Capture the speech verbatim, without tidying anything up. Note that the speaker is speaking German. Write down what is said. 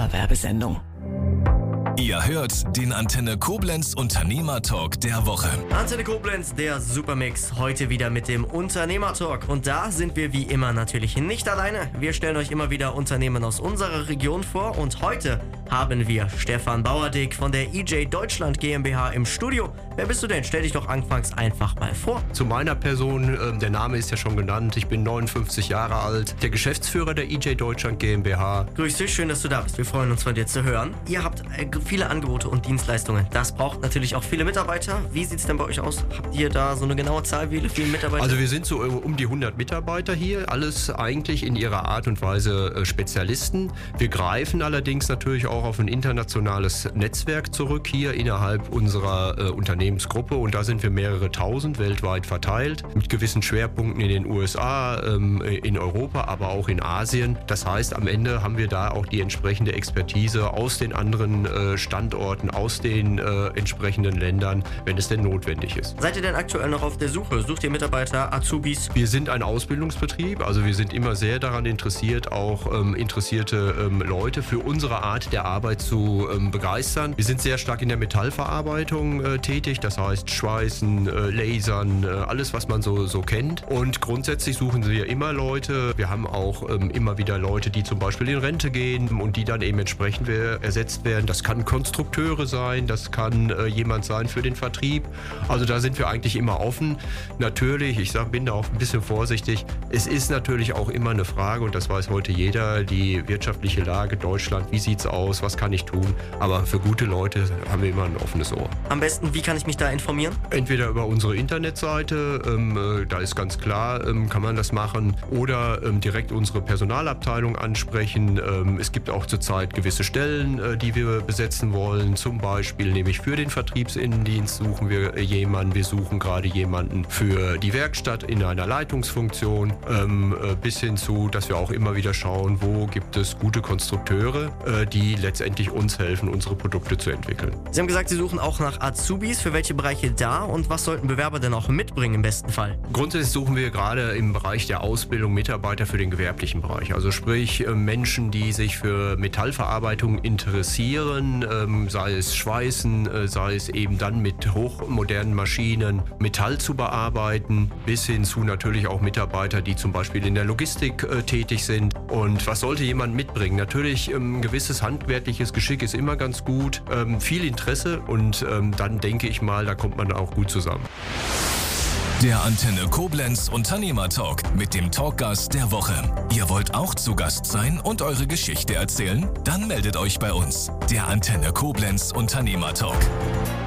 Dauerwerbesendung. Ihr hört den Antenne Koblenz Unternehmer-Talk der Woche. Antenne Koblenz, der Supermix, heute wieder mit dem Unternehmer-Talk. Und da sind wir wie immer natürlich nicht alleine. Wir stellen euch immer wieder Unternehmen aus unserer Region vor. Und heute haben wir Stefan Bauerdick von der E J Deutschland GmbH im Studio. Wer bist du denn? Stell dich doch anfangs einfach mal vor. Zu meiner Person, äh, der Name ist ja schon genannt. Ich bin neunundfünfzig Jahre alt, der Geschäftsführer der E J Deutschland GmbH. Grüß dich, schön, dass du da bist. Wir freuen uns, von dir zu hören. Ihr habt äh, viele Angebote und Dienstleistungen. Das braucht natürlich auch viele Mitarbeiter. Wie sieht es denn bei euch aus? Habt ihr da so eine genaue Zahl, wie viele Mitarbeiter? Also wir sind so äh, um die hundert Mitarbeiter hier. Alles eigentlich in ihrer Art und Weise äh, Spezialisten. Wir greifen allerdings natürlich auch auf ein internationales Netzwerk zurück hier innerhalb unserer äh, Unternehmensgruppe. Und da sind wir mehrere tausend weltweit verteilt. Mit gewissen Schwerpunkten in den U S A, ähm, in Europa, aber auch in Asien. Das heißt, am Ende haben wir da auch die entsprechende Expertise aus den anderen äh, Standorten, aus den äh, entsprechenden Ländern, wenn es denn notwendig ist. Seid ihr denn aktuell noch auf der Suche? Sucht ihr Mitarbeiter, Azubis? Wir sind ein Ausbildungsbetrieb, also wir sind immer sehr daran interessiert, auch ähm, interessierte ähm, Leute für unsere Art der Arbeit zu ähm, begeistern. Wir sind sehr stark in der Metallverarbeitung äh, tätig, das heißt Schweißen, äh, Lasern, äh, alles was man so, so kennt. Und grundsätzlich suchen wir immer Leute. Wir haben auch ähm, immer wieder Leute, die zum Beispiel in Rente gehen und die dann eben entsprechend wer- ersetzt werden. Das kann Konstrukteure sein, das kann äh, jemand sein für den Vertrieb. Also da sind wir eigentlich immer offen. Natürlich, ich sag, bin da auch ein bisschen vorsichtig, es ist natürlich auch immer eine Frage, und das weiß heute jeder, die wirtschaftliche Lage Deutschland, wie sieht's aus, was kann ich tun? Aber für gute Leute haben wir immer ein offenes Ohr. Am besten, wie kann ich mich da informieren? Entweder über unsere Internetseite, ähm, äh, da ist ganz klar, ähm, kann man das machen, oder ähm, direkt unsere Personalabteilung ansprechen. Ähm, es gibt auch zurzeit gewisse Stellen, äh, die wir besetzen wollen. Zum Beispiel nämlich für den Vertriebsinnendienst suchen wir jemanden. Wir suchen gerade jemanden für die Werkstatt in einer Leitungsfunktion, ähm, äh, bis hin zu, dass wir auch immer wieder schauen, wo gibt es gute Konstrukteure, äh, die letztendlich uns helfen, unsere Produkte zu entwickeln. Sie haben gesagt, Sie suchen auch nach Azubis. Für welche Bereiche da und was sollten Bewerber denn auch mitbringen im besten Fall? Grundsätzlich suchen wir gerade im Bereich der Ausbildung Mitarbeiter für den gewerblichen Bereich. Also sprich äh, Menschen, die sich für Metallverarbeitung interessieren, ähm, sei es Schweißen, äh, sei es eben dann mit hochmodernen Maschinen Metall zu bearbeiten, bis hin zu natürlich auch Mitarbeiter, die zum Beispiel in der Logistik äh, tätig sind. Und was sollte jemand mitbringen? Natürlich ähm, ein gewisses handwerkliches Geschick ist immer ganz gut, ähm, viel Interesse und ähm, dann denke ich mal, da kommt man auch gut zusammen. Der Antenne Koblenz Unternehmer-Talk mit dem Talkgast der Woche. Ihr wollt auch zu Gast sein und eure Geschichte erzählen? Dann meldet euch bei uns. Der Antenne Koblenz Unternehmer-Talk.